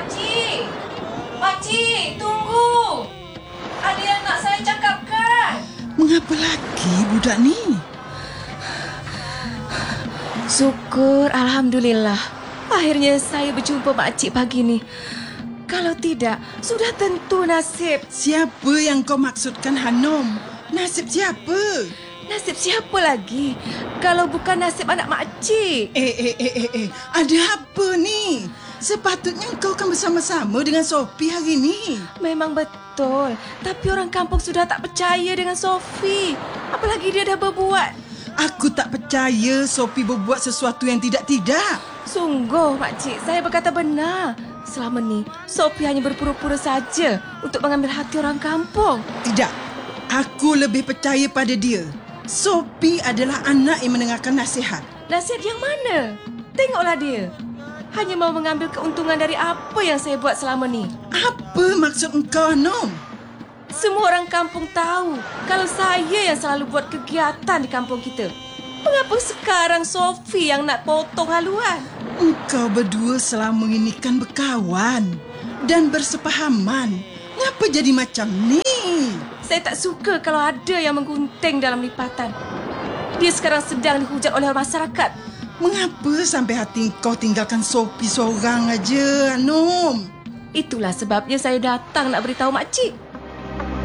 Makcik! Makcik, tunggu! Ada yang nak saya cakapkan. Mengapa lagi budak ni? Syukur, Alhamdulillah. Akhirnya saya berjumpa makcik pagi ni. Kalau tidak, sudah tentu nasib. Siapa yang kau maksudkan, Hanum? Nasib siapa? Nasib siapa lagi kalau bukan nasib anak makcik? Ada apa ni? Sepatutnya kau kan bersama-sama dengan Sophie hari ni. Memang betul. Tapi orang kampung sudah tak percaya dengan Sophie. Apalagi dia dah berbuat. Aku tak percaya Sophie berbuat sesuatu yang tidak-tidak. Sungguh, makcik, saya berkata benar. Selama ni, Sophie hanya berpura-pura saja untuk mengambil hati orang kampung. Tidak. Aku lebih percaya pada dia. Sophie adalah anak yang mendengarkan nasihat. Nasihat yang mana? Tengoklah dia. Hanya mau mengambil keuntungan dari apa yang saya buat selama ni. Apa maksud engkau, Hanum? Semua orang kampung tahu kalau saya yang selalu buat kegiatan di kampung kita. Mengapa sekarang Sophie yang nak potong haluan? Engkau berdua selama ini kan berkawan dan bersepahaman. Ngapa jadi macam ni? Saya tak suka kalau ada yang menggunting dalam lipatan. Dia sekarang sedang dihujat oleh masyarakat. Mengapa sampai hati kau tinggalkan Sophie seorang aja, Hanum? Itulah sebabnya saya datang nak beritahu makcik.